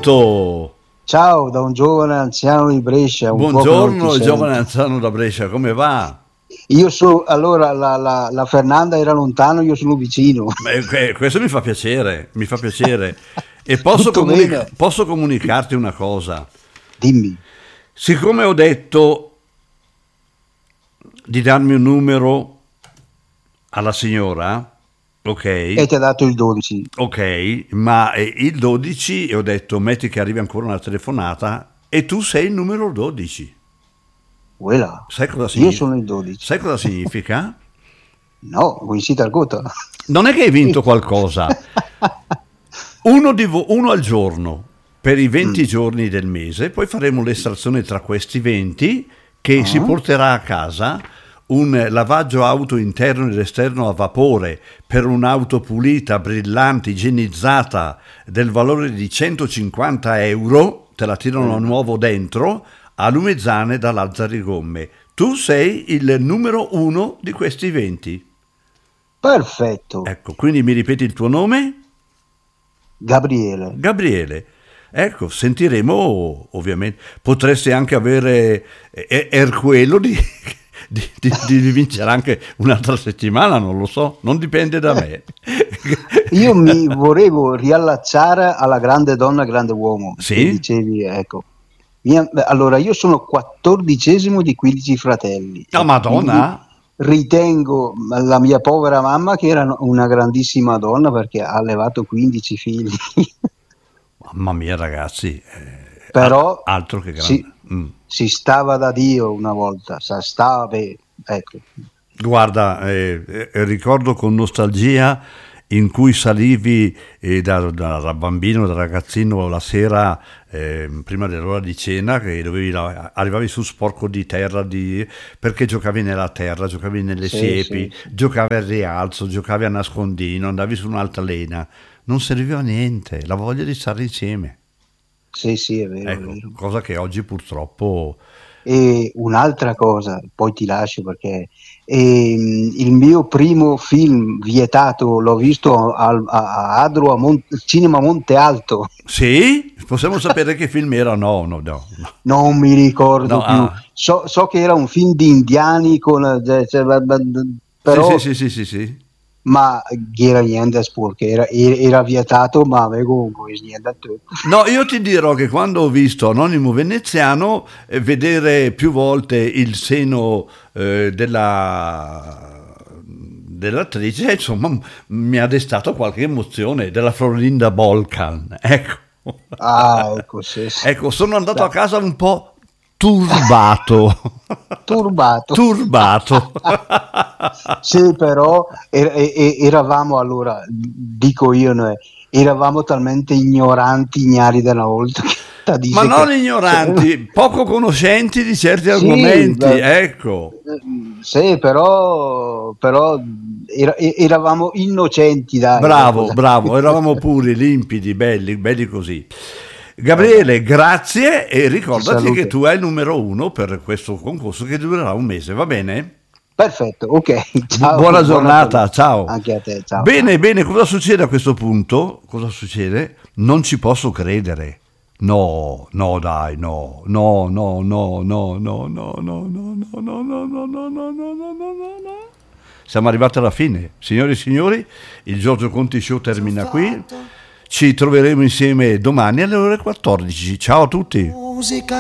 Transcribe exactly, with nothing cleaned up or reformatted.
Benvenuto. Ciao, da un giovane anziano di Brescia. Un Buongiorno, il giovane anziano da Brescia, come va? Io sono, allora, la, la, la Fernanda era lontano, io sono vicino. Beh, questo mi fa piacere, mi fa piacere. E posso, Tutto comunica- bene? posso comunicarti una cosa. Dimmi. Siccome ho detto di darmi un numero alla signora, ok? E ti ha dato il dodici. Ok, ma eh, il dodici, e ho detto, metti che arrivi ancora una telefonata e tu sei il numero dodici. Quella. Sai cosa Io significa? sono il dodici. Sai cosa significa? No, Vinci Talcota. Non è che hai vinto qualcosa. Uno, di vo- uno al giorno per i venti Mm. giorni del mese, poi faremo l'estrazione tra questi venti che si Ah. porterà a casa un lavaggio auto interno ed esterno a vapore per un'auto pulita, brillante, igienizzata del valore di centocinquanta euro, te la tirano a nuovo dentro, a Lumezzane da Lazzari Gomme. Tu sei il numero uno di questi venti. Perfetto. Ecco, quindi mi ripeti il tuo nome? Gabriele. Gabriele. Ecco, sentiremo ovviamente. Potresti anche avere eh, Erquelo di, di, di, di vincere anche un'altra settimana, non lo so, non dipende da me. Io mi volevo riallacciare alla grande donna, grande uomo. Sì? Che dicevi, ecco. Mia- allora, io sono quattordicesimo di quindici fratelli. Oh, e Madonna! quindi ritengo la mia povera mamma che era una grandissima donna perché ha allevato quindici figli. Mamma mia, ragazzi, eh, Però al- altro che si, grande. Mm. si stava da Dio una volta, sa stava bene, ecco. Guarda, eh, eh, ricordo con nostalgia in cui salivi eh, da, da- da bambino, da ragazzino la sera eh, prima dell'ora di cena, che dovevi la- arrivavi su sporco di terra di- perché giocavi nella terra, giocavi nelle Sì, siepi, sì, sì. giocavi al rialzo, giocavi a nascondino, andavi su un'altalena, non serviva a niente, la voglia di stare insieme. Sì, sì, è vero, è Ecco, vero. cosa che oggi purtroppo. E un'altra cosa, poi ti lascio perché ehm, il mio primo film vietato l'ho visto al- a, a Adro, a Mon- Cinema Monte Alto, Sì? Possiamo sapere che film era? No, no, no. No, non mi no, ricordo più. ah. So, so che era un film di indiani, con, eh, cioè, ba- ba- Sì, sì, però, sì, sì, sì, sì. ma era niente perché era, era vietato, ma avevo niente. No, io ti dirò che quando ho visto Anonimo Veneziano, eh, vedere più volte il seno eh, della, dell'attrice, insomma, m- mi ha destato qualche emozione, della Florinda Bolkan. Ecco. Ah, ecco, sì, sì. Ecco, sono andato a Da- casa un po' turbato. turbato. Turbato. Sì, però er- e- e- eravamo allora, dico io, noi, eravamo talmente ignoranti, ignari della volta che ta Ma dice non che cioè, ignoranti, poco conoscenti di certi sì, argomenti, beh, ecco. sì, però, però era- e- eravamo innocenti, dai, ecco, Bravo, dai. bravo, eravamo puri, limpidi, belli, belli così. Vabbè, Gabriele, grazie e ti ricordati che saluto. tu hai il numero uno per questo concorso che durerà un mese, va bene? Perfetto, ok, Bu- ciao, buona buona giornata, giornata. ciao. Anche a te, ciao, ciao. Bene, bene, cosa succede a questo punto? Cosa succede? Non ci posso credere. No, no, dai, no, no, no, no, no, no, no, no, no, no, no, no, no, no, no, no, no, no, no. Siamo arrivati alla fine. Signori e signori, il Giorgio Conti Show termina qui. Ci troveremo insieme domani alle ore quattordici. Ciao a tutti. Musica